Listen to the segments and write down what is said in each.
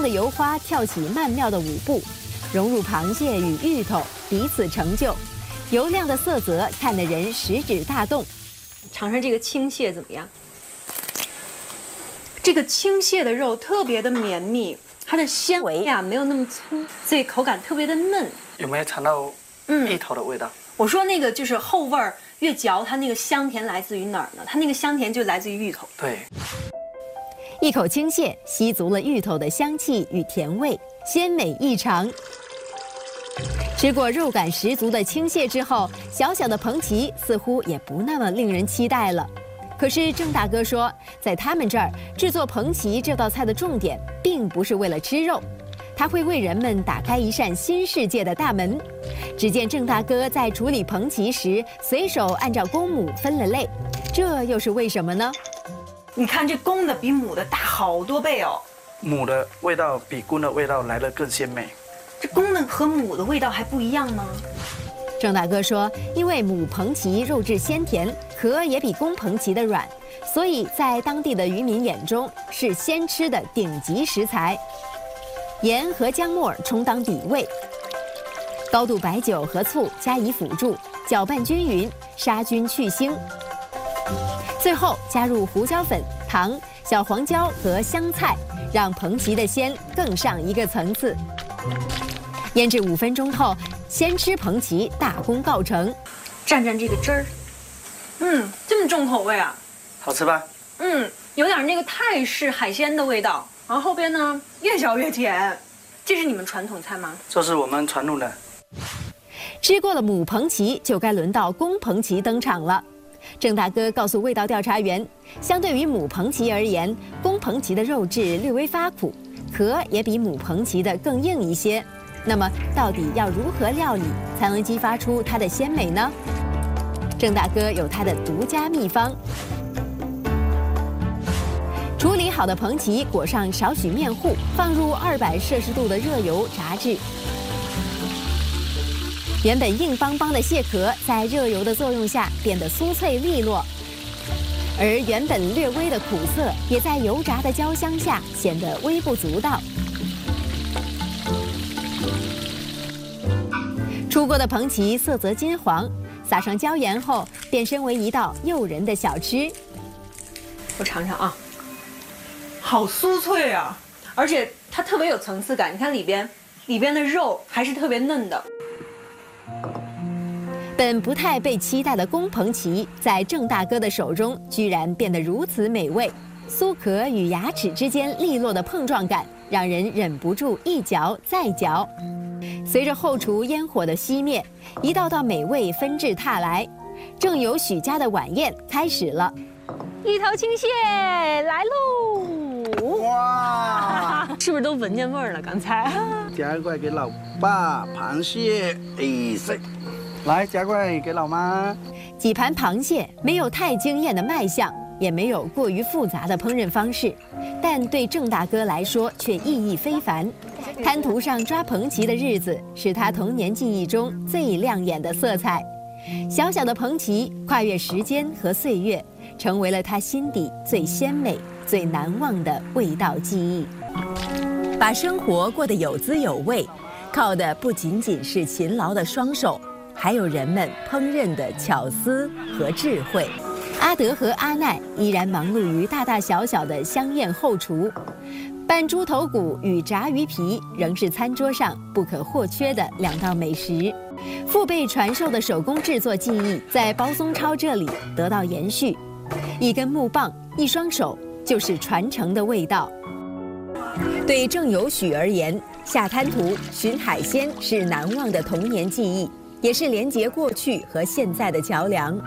的油花跳起曼妙的舞步，融入螃蟹与芋头，彼此成就，油亮的色泽看得人食指大动。 尝尝这个青蟹怎么样？这个青蟹的肉特别的绵密，它的纤维呀没有那么粗，所以口感特别的嫩。 有没有尝到芋头的味道？ 我说那个就是后味儿，越嚼它那个香甜来自于哪儿呢？它那个香甜就来自于芋头。 对， 一口青蟹吸足了芋头的香气与甜味，鲜美异常。吃过肉感十足的青蟹之后，小小的彭奇似乎也不那么令人期待了。可是郑大哥说，在他们这儿制作彭奇这道菜的重点，并不是为了吃肉，他会为人们打开一扇新世界的大门。只见郑大哥在处理彭奇时，随手按照公母分了类，这又是为什么呢？ 你看这公的比母的大好多倍哦， 母的味道比公的味道来得更鲜美。 这公的和母的味道还不一样吗？ 郑大哥说，因为母彭奇肉质鲜甜，壳也比公彭奇的软，所以在当地的渔民眼中是鲜吃的顶级食材。盐和姜末充当底味，高度白酒和醋加以辅助，搅拌均匀，杀菌去腥。最后加入胡椒粉、糖、小黄椒和香菜，让彭奇的鲜更上一个层次。腌制5分钟后，鲜吃彭奇大功告成。 蘸蘸这个汁儿，这么重口味啊！ 好吃吧？ 有点那个泰式海鲜的味道。然后后边呢，越嚼越甜。这是你们传统菜吗？ 这是我们传统的。 吃过了母彭奇，就该轮到公彭奇登场了。郑大哥告诉味道调查员，相对于母彭奇而言，公彭奇的肉质略微发苦，壳也比母彭奇的更硬一些。那么，到底要如何料理才能激发出它的鲜美呢？郑大哥有他的独家秘方。处理好的彭奇裹上少许面糊，放入200摄氏度的热油炸制。原本硬邦邦的蟹壳在热油的作用下变得酥脆利落，而原本略微的苦涩也在油炸的焦香下显得微不足道。出锅的彭奇色泽金黄，撒上椒盐后变身为一道诱人的小吃。 我尝尝啊，好酥脆啊，而且它特别有层次感。你看里边的肉还是特别嫩的。 本不太被期待的公彭奇，在郑大哥的手中居然变得如此美味。酥壳与牙齿之间利落的碰撞感，让人忍不住一嚼再嚼。随着后厨烟火的熄灭，一道道美味纷至沓来，正有许家的晚宴开始了。 一头青蟹来喽！ 哇， 是不是都闻见味儿了？刚才夹过来给老爸，螃蟹，来夹过来给老妈。 几盘螃蟹没有太惊艳的卖相，也没有过于复杂的烹饪方式，但对郑大哥来说却意义非凡。滩涂上抓彭奇的日子，是他童年记忆中最亮眼的色彩。小小的彭奇跨越时间和岁月，成为了他心底最鲜美、最难忘的味道记忆。把生活过得有滋有味，靠的不仅仅是勤劳的双手，还有人们烹饪的巧思和智慧。阿德和阿奈依然忙碌于大大小小的香宴后厨，拌猪头骨与炸鱼皮仍是餐桌上不可或缺的2道美食。父辈传授的手工制作技艺在包松超这里得到延续，一根木棒，一双手，就是传承的味道。对郑有许而言，下滩涂寻海鲜是难忘的童年记忆，也是连接过去和现在的桥梁。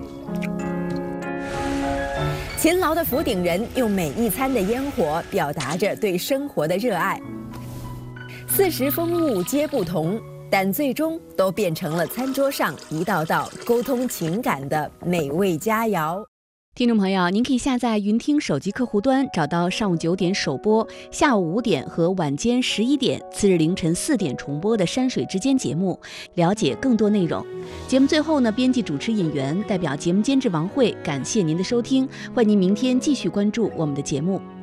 勤劳的福鼎人用每一餐的烟火表达着对生活的热爱。四时风物皆不同，但最终都变成了餐桌上一道道沟通情感的美味佳肴。 听众朋友，您可以下载云听手机客户端，找到上午9点首播、下午5点和晚间11点、次日凌晨4点重播的山水之间节目，了解更多内容。节目最后呢，编辑、主持、演员代表节目监制王慧，感谢您的收听，欢迎您明天继续关注我们的节目。